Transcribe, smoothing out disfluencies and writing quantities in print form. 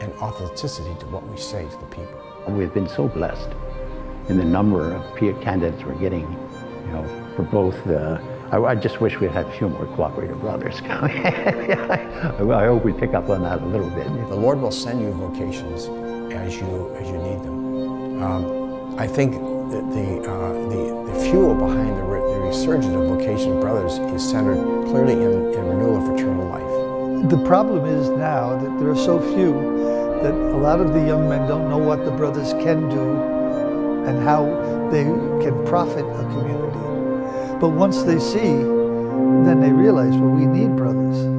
and authenticity to what we say to the people. We've been so blessed in the number of peer candidates we're getting, you know, for both the, I just wish we'd had a few more cooperative brothers coming. I hope we pick up on that a little bit. The Lord will send you vocations as you need them. I think that the fuel behind the resurgence of vocation of brothers is centered clearly in renewal of eternal life. The problem is now that there are so few that a lot of the young men don't know what the brothers can do and how they can profit a community. But once they see, then they realize, well, we need brothers.